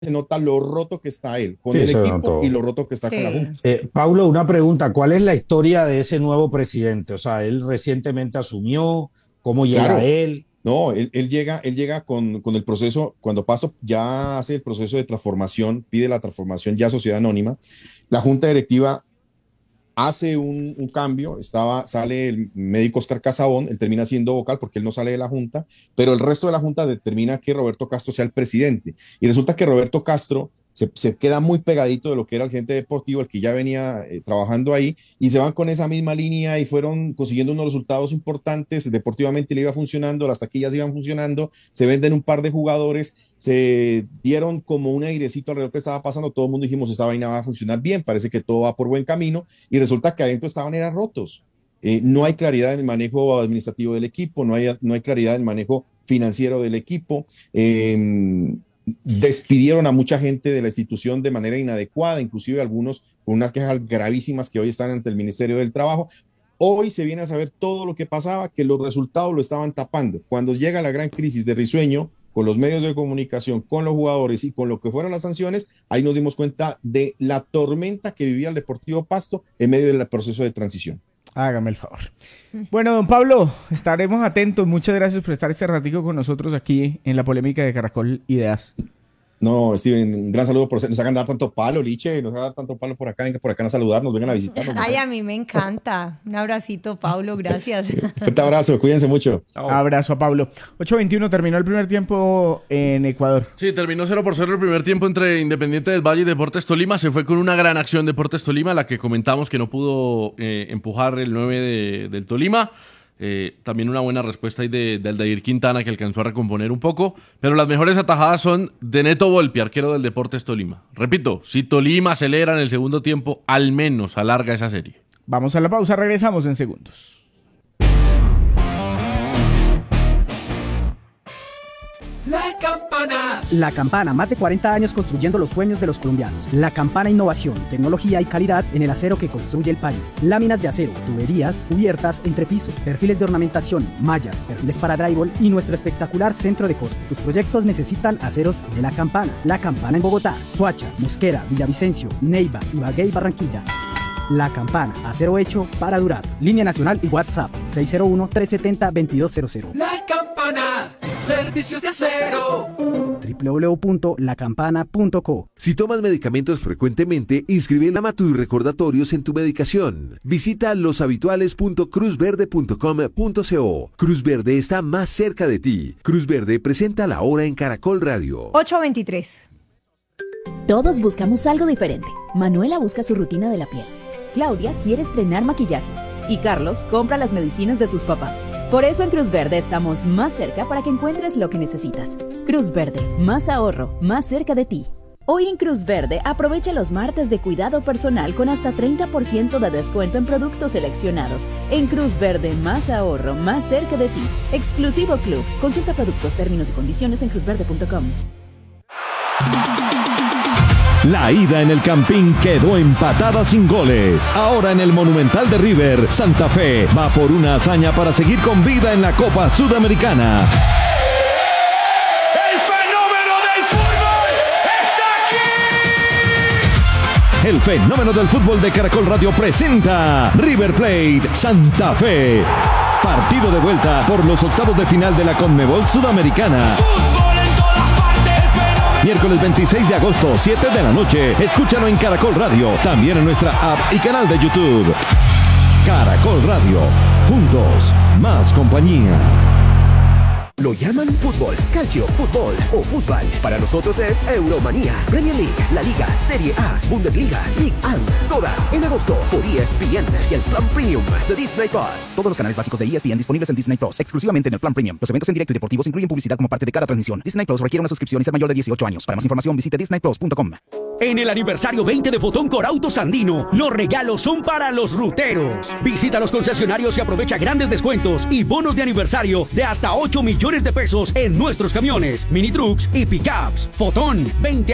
se nota lo roto que está él con Sí, el se equipo notó. y lo roto que está con la Sí. Junta. Paulo, una pregunta. ¿Cuál es la historia de ese nuevo presidente? O sea, él recientemente asumió, ¿cómo llega Claro, él? no, él llega con el proceso, cuando Pasto ya hace el proceso de transformación, pide la transformación ya a sociedad anónima, la junta directiva hace un cambio, sale el médico Oscar Casabón, él termina siendo vocal porque él no sale de la junta, pero el resto de la junta determina que Roberto Castro sea el presidente. Y resulta que Roberto Castro se queda muy pegadito de lo que era el gerente deportivo, el que ya venía trabajando ahí, y se van con esa misma línea y fueron consiguiendo unos resultados importantes. Deportivamente le iba funcionando, las taquillas iban funcionando, se venden un par de jugadores, se dieron como un airecito alrededor que estaba pasando, todo el mundo dijimos, esta vaina va a funcionar bien, parece que todo va por buen camino, y resulta que adentro estaban eran rotos. No hay claridad en el manejo administrativo del equipo, no hay claridad en el manejo financiero del equipo. Despidieron a mucha gente de la institución de manera inadecuada, inclusive algunos con unas quejas gravísimas que hoy están ante el Ministerio del Trabajo. Hoy se viene a saber todo lo que pasaba, que los resultados lo estaban tapando. Cuando llega la gran crisis de Risueño, con los medios de comunicación, con los jugadores y con lo que fueron las sanciones, ahí nos dimos cuenta de la tormenta que vivía el Deportivo Pasto en medio del proceso de transición. Hágame el favor. Bueno, don Pablo, estaremos atentos. Muchas gracias por estar este ratico con nosotros aquí en la polémica de Caracol Ideas. No, Steven, un gran saludo nos hagan dar tanto palo, Liche, nos hagan dar tanto palo por acá, vengan por acá a saludarnos, vengan a visitarnos. Ay, a mí me encanta. Un abracito, Paulo, gracias. Fuerte abrazo, cuídense mucho. Abrazo a Pablo. 8:21 terminó el primer tiempo en Ecuador. Sí, terminó 0-0 el primer tiempo entre Independiente del Valle y Deportes Tolima. Se fue con una gran acción Deportes Tolima, la que comentamos que no pudo empujar el 9 del Tolima. También una buena respuesta ahí de Aldair Quintana, que alcanzó a recomponer un poco, pero las mejores atajadas son de Neto Volpi, arquero del Deportes Tolima. Repito, si Tolima acelera en el segundo tiempo, al menos alarga esa serie. Vamos a la pausa, regresamos en segundos. La Campana. La Campana, más de 40 años construyendo los sueños de los colombianos. La Campana, innovación, tecnología y calidad en el acero que construye el país. Láminas de acero, tuberías, cubiertas, entrepiso, perfiles de ornamentación, mallas, perfiles para drywall y nuestro espectacular centro de corte. Tus proyectos necesitan aceros de La Campana. La Campana en Bogotá, Soacha, Mosquera, Villavicencio, Neiva, Ibagué y Barranquilla. La Campana, acero hecho para durar. Línea nacional y WhatsApp 601-370-2200. La Campana. Servicios de acero. www.lacampana.co. Si tomas medicamentos frecuentemente, inscribe Lamato y recordatorios en tu medicación. Visita loshabituales.cruzverde.com.co. Cruz Verde está más cerca de ti. Cruz Verde presenta la hora en Caracol Radio. 8:23. Todos buscamos algo diferente. Manuela busca su rutina de la piel. Claudia quiere estrenar maquillaje. Y Carlos compra las medicinas de sus papás. Por eso en Cruz Verde estamos más cerca para que encuentres lo que necesitas. Cruz Verde, más ahorro, más cerca de ti. Hoy en Cruz Verde aprovecha los martes de cuidado personal con hasta 30% de descuento en productos seleccionados. En Cruz Verde, más ahorro, más cerca de ti. Exclusivo Club. Consulta productos, términos y condiciones en cruzverde.com. La ida en el Campín quedó empatada sin goles. Ahora en el Monumental de River, Santa Fe va por una hazaña para seguir con vida en la Copa Sudamericana. El fenómeno del fútbol está aquí. El fenómeno del fútbol de Caracol Radio presenta River Plate Santa Fe. Partido de vuelta por los octavos de final de la Conmebol Sudamericana. Miércoles 26 de agosto, 7 de la noche. Escúchalo en Caracol Radio, también en nuestra app y canal de YouTube. Caracol Radio, juntos, más compañía. Lo llaman fútbol, calcio, fútbol o fútbol. Para nosotros es Euromanía, Premier League, La Liga, Serie A, Bundesliga, Ligue 1. Todas en agosto por ESPN y el Plan Premium de Disney Plus. Todos los canales básicos de ESPN disponibles en Disney Plus, exclusivamente en el Plan Premium. Los eventos en directo y deportivos incluyen publicidad como parte de cada transmisión. Disney Plus requiere una suscripción y ser mayor de 18 años. Para más información visite disneyplus.com. En el aniversario 20 de Fotón Corautos Andino, los regalos son para los ruteros. Visita los concesionarios y aprovecha grandes descuentos y bonos de aniversario de hasta 8 millones de pesos en nuestros camiones, mini trucks y pickups. Fotón, 20